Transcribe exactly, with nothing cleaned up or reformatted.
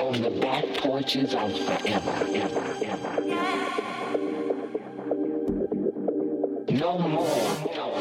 on the back porches of forever, ever, ever. No more